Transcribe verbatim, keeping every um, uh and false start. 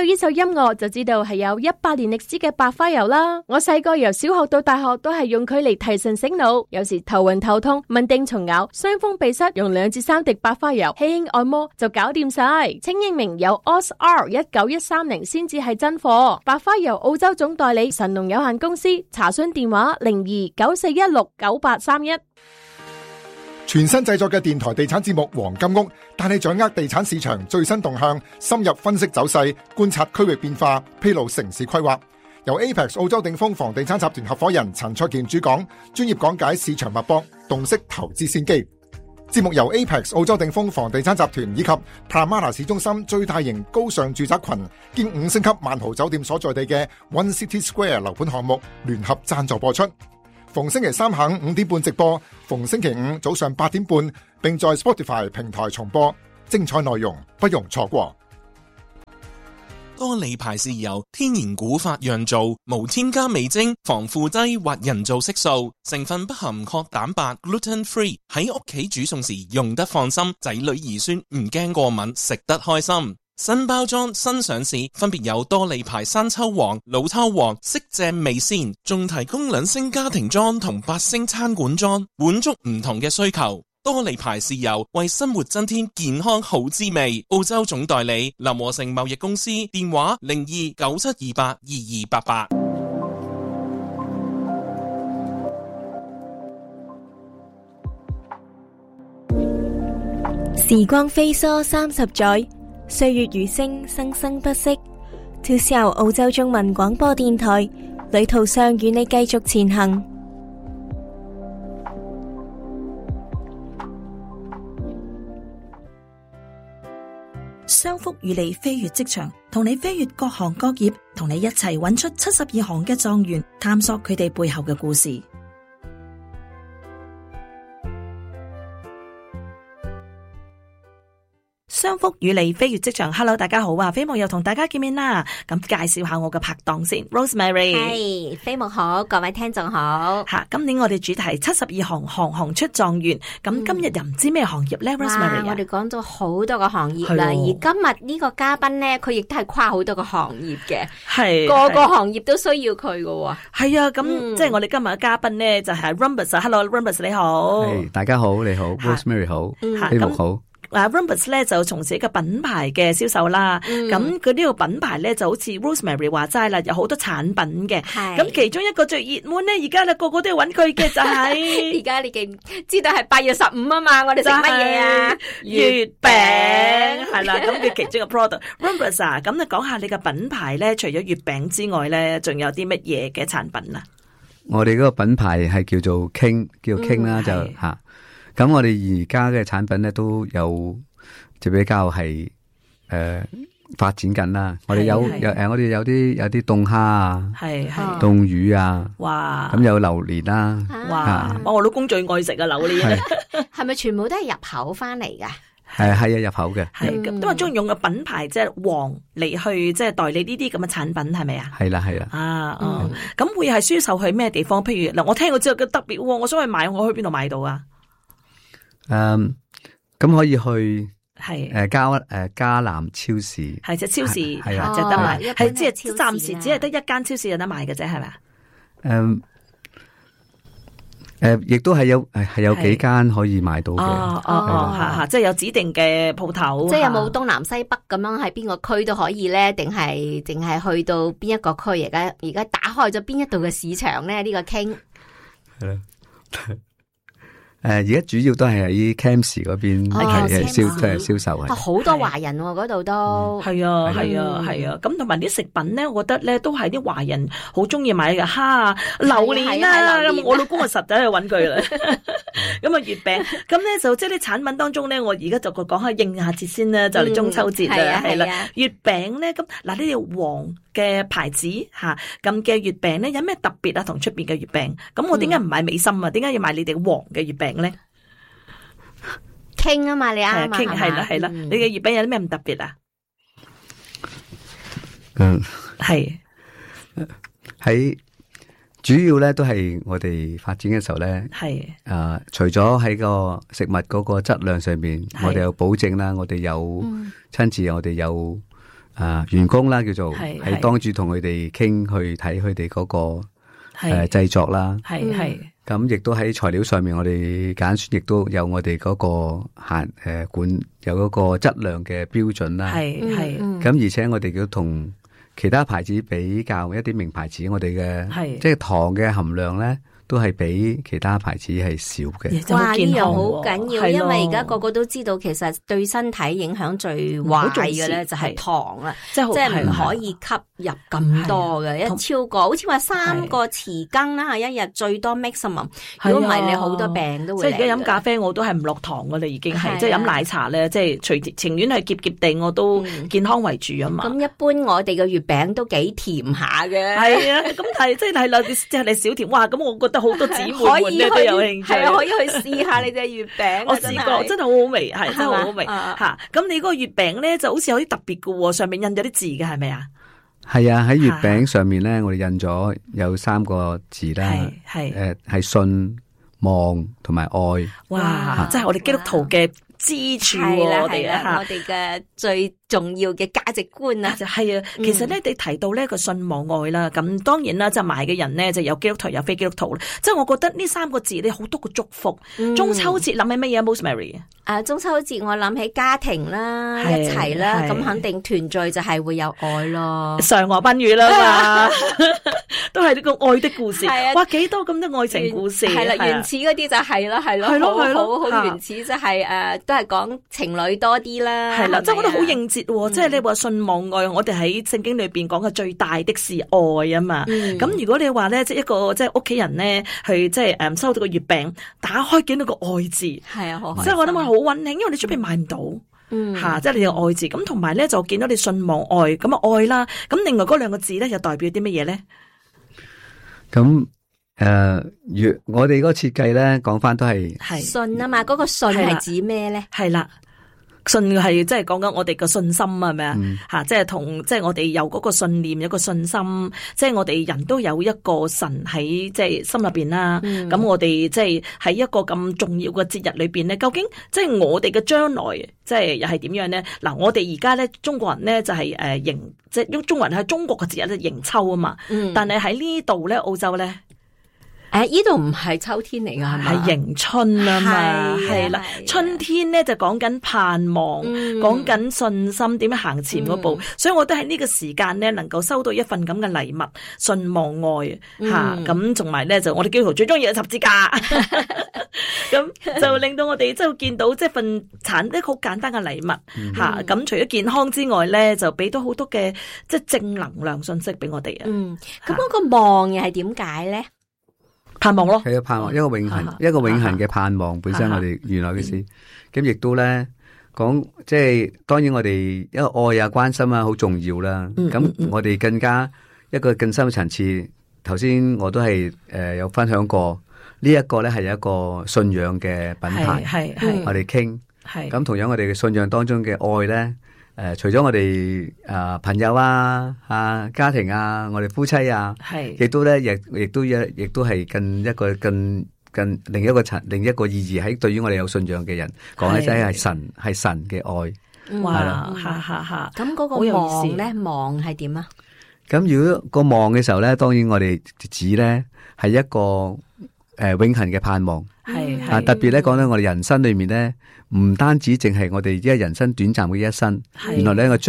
到呢首音樂就知道係有一百年歷史嘅白花油啦。我細個由小學到大學都係用佢嚟提神醒腦，有時頭暈頭痛、蚊叮蟲咬、傷風鼻塞，用兩至三滴白花油輕輕按摩就搞掂晒。清英明有 O S R 一九一三零先至係真貨。白花油澳洲總代理神農有限公司，查詢電話零二九四一六九八三一。 全新製作嘅電台地產節目《黃金屋》，帶你掌握地產市場最新動向，深入分析走勢，觀察區域變化，披露城市規劃。由 Apex 澳洲鼎豐房地產集團合夥人陳焯楗主講，專業講解市場脈搏，洞悉投資先機。節目由 Apex 澳洲鼎豐房地產集團以及 Parramatta 市中心最大型高尚住宅群兼五星級萬豪酒店所在地嘅 One City Square 樓盤項目聯合贊助播出。逢星期三下午五點半直播，逢星期五早上八點半，並在 Spotify 平台重播。精彩內容不容錯過。 多利牌豉油天然古法釀造，無添加味精、防腐劑或人造色素，成分不含殼蛋白 gluten free， 喺屋企煮餸時用得放心，仔女兒孫唔驚過敏，食得開心。新包裝新上市，分別有多利牌生抽王、老抽王、色正味鮮，仲提供兩星家庭裝同八星餐館裝，滿足唔同嘅需求。多利牌豉油為生活增添健康好滋味。澳洲總代理林和成貿易公司，電話零二九七二八二二八八。 時光飛梭三十載，歲月如星，生生不息。two C R 澳洲中文廣播電台，旅途上與你繼續前行。 商福與你飛越職場，同你飛越各行各業，同你一齊揾出七十二行嘅狀元，探索佢哋背後嘅故事。商福與你飛越職場 ，Hello， 大家好啊！飛牧又同大家見面啦。咁介紹下我嘅拍檔先 ，Rosemary。 係，飛牧好，各位聽眾好。 吓，今年我哋主題七十二行，行行出狀元。咁、嗯、今日又唔知咩行業咧 ，Rosemary。 我哋講咗好多個行業啦，而今日呢個嘉賓咧，佢亦都係跨好多個行業嘅，係個個行業都需要佢嘅。 係啊，咁、嗯、即係我哋今日嘅嘉賓咧，就係 Rumbus。Hello，Rumbus 你好。 Hey, 大家好，你好 ，Rosemary 好，飛牧好。 啊 Rumbus 咧就從事一個品牌嘅銷售啦，咁佢呢個品牌咧就好似 Rosemary 話齋啦，有好多產品嘅，咁其中一個最熱門咧，而家咧個個都要揾佢嘅就係， 而家你記唔知道係八月十五啊嘛，我哋食乜嘢啊？ 月餅係啦，咁佢其中一個 product Rumbus 啊，咁你講下你嘅品牌咧，除咗月餅之外咧，仲有啲乜嘢嘅產品啊？ 我哋嗰個品牌係叫做 King， 叫 King 啦、嗯，就吓。咁我哋而家嘅產品咧都有就比較係誒、呃、發展緊啦。我哋有有誒，我哋有啲有啲凍蝦啊，係係凍魚啊，哇！咁有榴蓮啦， 哇！啊、我老公最愛食啊榴蓮， 係咪全部都係入口翻嚟噶？ 係係啊，入口嘅。 係咁，都係中意用嘅品牌即係黃嚟去即係代理呢啲咁嘅產品，係咪啊？ 係啦係啦。 啊，嗯，咁會係銷售去咩地方？譬如嗱，我聽過之後嘅特別，我想去買，我去邊度買到啊？ 誒，咁、um, 可以去係誒加誒加南超市， 係只超市係啊， 就得買，係即係暫時只係得一間超市有得賣嘅啫，係咪啊？ 誒誒，亦都係有誒係有幾間可以買到嘅， 哦哦，吓吓，即係有指定嘅鋪頭， 即係有冇東南西北咁樣喺邊個區都可以咧？定係淨係去到邊一個區？而家而家打開咗邊一度嘅市場咧？呢、這個傾係啦。 誒，而家主要都係喺 Campsie 嗰邊係銷即係銷售係， 好多華人嗰度都係啊係啊係啊，咁同埋啲食品咧，我覺得咧都係啲華人好中意買嘅蝦啊、榴蓮啦，咁我老公啊實在去揾佢啦。咁啊月餅，咁咧就即係啲產品當中咧，我而家就講下應下節先啦，就嚟中秋節啦，係啦，月餅咧咁嗱呢條黃嘅牌子吓咁嘅月餅咧有咩特別啊？同出邊嘅月餅，咁我點解唔買美心啊？點解要買你哋黃嘅月餅咧？ 傾啊嘛，你啱啊嘛， 傾係啦係啦，你嘅月餅有啲咩唔特別啊？ 嗯， 係喺主要咧都係我哋發展嘅時候咧，係誒，除咗喺個食物嗰個質量上面，我哋有保證啦，我哋有親自，我哋有。 啊員工啦，叫做係係當住同佢哋傾，去睇佢哋嗰個係誒製作啦。 係係咁亦都喺材料上面，我哋揀選亦都有我哋嗰個限誒管有嗰個質量嘅標準啦。 係係咁而且我哋叫同其他牌子比較一啲名牌子，我哋嘅係即係糖嘅含量咧，都係比其他牌子係少嘅。 哇！呢樣好緊要， 係咯因為而家個個都知道，其實對身體影響最壞嘅咧就係糖啦， 即係即係唔可以吸入咁多嘅，一超過好似話三個匙羹啦，一日最多 maximum。如果唔係，你好多病都會嚟嘅。 即係而家飲咖啡我都係唔落糖噶啦，已經係啊係即係飲奶茶咧，即係隨情願係澀澀地，我都健康為主啊嘛。 咁一般我哋嘅月餅都幾甜下嘅。 係啊，咁係即係係啦，即係你小甜哇！咁我覺得好多姊妹可以們咧都有興趣， 係啊，可以去試下你隻月餅。 我試過，真係好好味，係真係好好味啊嚇。咁你嗰個月餅咧就好似有啲特別嘅喎，上面印咗啲字嘅係咪啊？ 係啊，喺月餅上面咧，我哋印咗有三個字啦， 係誒係信望同埋愛。 哇！即係我哋基督徒嘅支柱喎， 係啦我哋係啦， 啊我哋嘅最重要嘅價值觀啊！ 就係啊，其實咧，你提到呢個信望愛啦，咁當然啦，就賣嘅人咧就有基督徒有非基督徒啦。即係我覺得呢三個字咧好多個祝福。中秋節諗起乜嘢 ？Rosemary 啊，中秋節我諗起家庭啦， 係一齊啦， 係咁肯定團聚就係會有愛咯。 嫦娥奔月啦嘛，都係呢個愛的故事。 係啊哇，幾多咁多愛情故事？ 係啦， 係啊原始嗰啲就係咯，係咯， 係咯好係咯嚇好好原始，即係誒，都係講情侶多啲啦。 係啦，即係我覺得好認應節喎，即係你話信望愛，我哋喺聖經裏邊講嘅最大的是愛啊嘛。咁如果你話咧，即係一個即係屋企人咧，去即係誒收到個月餅，打開見到個愛字， 係啊，好開心即係我諗係好溫馨，因為你出邊買唔到。 嗯吓，即係你有愛字，咁同埋咧就見到你信望愛，咁啊愛啦，咁另外嗰兩個字咧又代表啲乜嘢咧？ 咁誒，月我哋嗰個設計咧，講翻都係係信啊嘛，嗰個信係啦係指咩咧？ 係啦。信係即係講緊我哋個信心啊，係咪啊？ 嗯吓，即係同即係我哋有嗰個信念，有個信心，即係我哋人都有一個神喺即係心入邊啦。咁、我哋即係喺一個咁重要嘅節日裏邊咧，究竟即係我哋嘅將來，即係又係點樣咧？嗱，我哋而家咧中國人咧就係誒迎，即係中中國人喺中國嘅節日咧迎秋啊嘛。 嗯但係喺呢度咧，澳洲咧。 誒，呢度唔係秋天嚟㗎，係咪？ 係迎春啊嘛， 係係啦係啊， 春天咧就講緊盼望， 嗯講緊信心，點樣行前嗰步，所以我覺得喺呢個時間咧，能夠收到一份咁嘅禮物，信望愛吓，咁同埋咧就我哋基督徒最中意嘅十字架，咁就令到我哋即係見到即係份產一個好簡單嘅禮物吓，咁除咗健康之外咧，就俾到好多嘅即係正能量信息俾我哋啊， 嗯，咁嗰個望又係點解咧？ 盼望咯， 係啊，盼望一個永恒，一個永恒嘅盼望。本身我哋原來嘅事，咁亦都咧講，即係當然我哋一個愛啊、關心啊，好重要啦。咁我哋更加一個更深嘅層次。頭先我都係誒有分享過，呢一個咧係一個信仰嘅品牌， 係係我哋傾。 係咁同樣我哋嘅信仰當中嘅愛咧。誒、呃，除咗我哋啊、呃、朋友啊、啊家庭啊、我哋夫妻啊， 係， 亦都咧，亦亦都一，亦都係更一個更更另一個層另一個意義喺對於我哋有信仰嘅人講咧，真係神係神嘅愛， 哇， 係啦。 哈哈哈！ 咁嗰個好有意望思咧，望係點啊？ 咁如果個望嘅時候咧，當然我哋指咧係一個誒、呃、永恆嘅盼望， 係啊特別咧講到我哋人生裏面咧，唔單止淨係我哋依家人生短暫嘅一生，原來咧我將